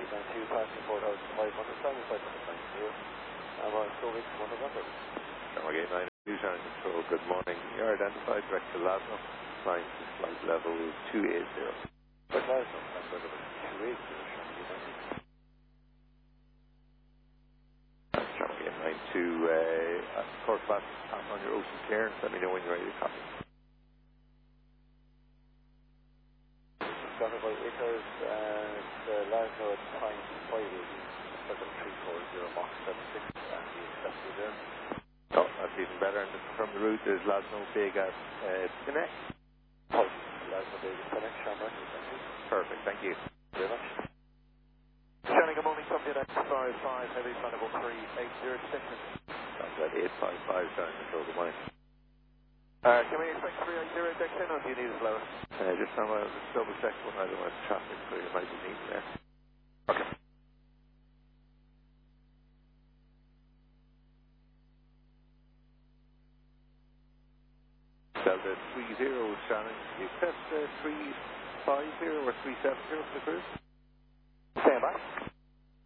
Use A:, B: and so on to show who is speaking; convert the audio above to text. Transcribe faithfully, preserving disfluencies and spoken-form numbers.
A: eight nine two, passing four thousand five hundred, seven five hundred nine zero. I'm on Stowe one November.
B: Shamrock eight nine two, Shannon Control, good morning. You're identified, direct to Lasno, flying to flight level two eighty.
A: But Lasno, flight level two eighty, Shamrock eight nine two.
B: Shamrock eight nine two, uh, first class, pass on your ocean clearance, let me know when you're ready to copy.
A: Got about eight hours, and uh, Lasno at time five eighty, seven three four zero, Mach seven six, and we accept you there.
B: Oh, that's even better. And from the route, there's Lasno Vega uh, Connect.
A: Oh, Lasno Vega Connect, Shamrock eight nine two.
B: Perfect, thank you.
A: Very much.
C: Shannon, good morning, Company at five five, heavy flight level three eight zero, seconds.
B: That's at eight five five, Shannon Control, good morning.
C: Uh, can we expect three eight zero deck in, or do you need us lower?
B: Uh, just now, I'll just double check one other one's traffic, so you might be needing there.
C: Okay.
B: Delta three zero, Shannon, you accept uh, three five zero or three seven zero for the cruise?
C: Stand by.